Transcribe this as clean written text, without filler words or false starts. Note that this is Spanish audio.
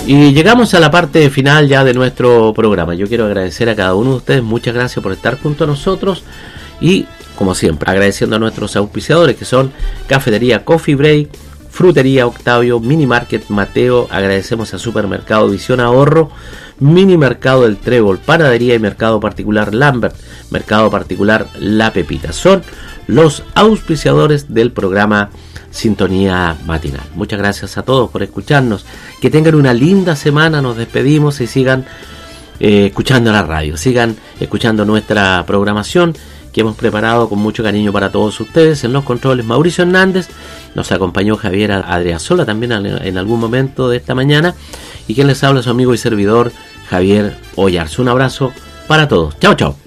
Y llegamos a la parte final ya de nuestro programa. Yo quiero agradecer a cada uno de ustedes, muchas gracias por estar junto a nosotros y, como siempre, agradeciendo a nuestros auspiciadores que son Cafetería Coffee Break, Frutería Octavio, Mini Market Mateo, agradecemos a Supermercado Visión Ahorro, Mini Mercado del Trébol, Panadería y Mercado Particular Lambert, Mercado Particular La Pepita. Son los auspiciadores del programa Sintonía Matinal. Muchas gracias a todos por escucharnos. Que tengan una linda semana. Nos despedimos y sigan escuchando la radio. Sigan escuchando nuestra programación que hemos preparado con mucho cariño para todos ustedes. En los controles Mauricio Hernández. Nos acompañó Javier Adriasola también en algún momento de esta mañana. Y quien les habla, su amigo y servidor Javier Ollarz. Un abrazo para todos. Chao, chao.